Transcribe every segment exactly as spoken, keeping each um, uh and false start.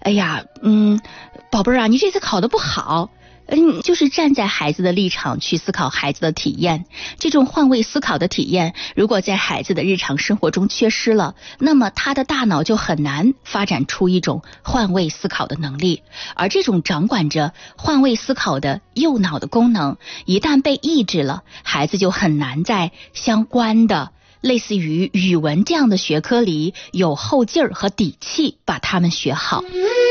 哎呀，嗯，宝贝儿啊，你这次考得不好。嗯，就是站在孩子的立场去思考孩子的体验，这种换位思考的体验，如果在孩子的日常生活中缺失了，那么他的大脑就很难发展出一种换位思考的能力。而这种掌管着换位思考的右脑的功能，一旦被抑制了，孩子就很难在相关的类似于语文这样的学科里有后劲儿和底气把它们学好。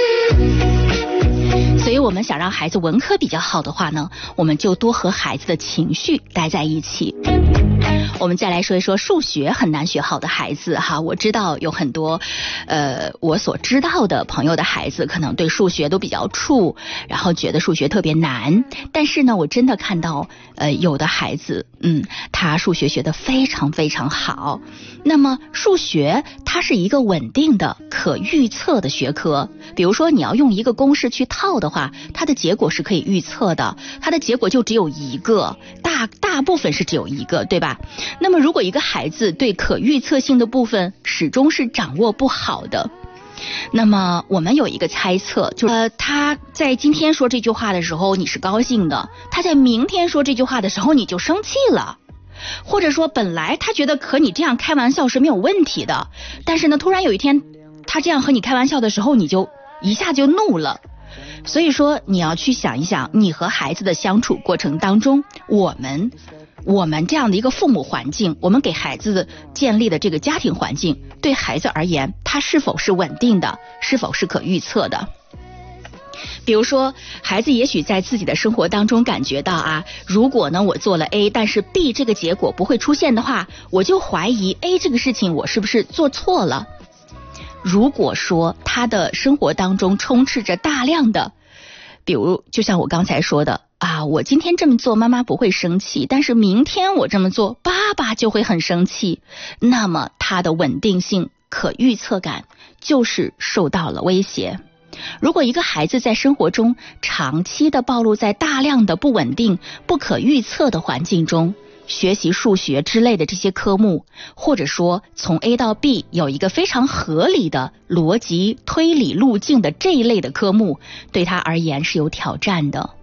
所以我们想让孩子文科比较好的话呢，我们就多和孩子的情绪待在一起。我们再来说一说数学很难学好的孩子哈，我知道有很多呃我所知道的朋友的孩子可能对数学都比较怵，然后觉得数学特别难，但是呢我真的看到呃有的孩子嗯他数学学得非常非常好。那么数学它是一个稳定的可预测的学科，比如说你要用一个公式去套的话，它的结果是可以预测的，它的结果就只有一个，大大部分是只有一个，对吧？那么如果一个孩子对可预测性的部分始终是掌握不好的，那么我们有一个猜测，就是呃他在今天说这句话的时候你是高兴的，他在明天说这句话的时候你就生气了。或者说本来他觉得和你这样开玩笑是没有问题的，但是呢突然有一天他这样和你开玩笑的时候，你就一下就怒了。所以说你要去想一想，你和孩子的相处过程当中，我们我们这样的一个父母环境，我们给孩子建立的这个家庭环境，对孩子而言它是否是稳定的，是否是可预测的。比如说孩子也许在自己的生活当中感觉到啊，如果呢我做了 A 但是 B 这个结果不会出现的话，我就怀疑 A 这个事情我是不是做错了。如果说他的生活当中充斥着大量的，比如就像我刚才说的啊，我今天这么做妈妈不会生气，但是明天我这么做爸爸就会很生气，那么他的稳定性可预测感就是受到了威胁。如果一个孩子在生活中长期的暴露在大量的不稳定不可预测的环境中，学习数学之类的这些科目，或者说从 A 到 B 有一个非常合理的逻辑推理路径的这一类的科目，对他而言是有挑战的。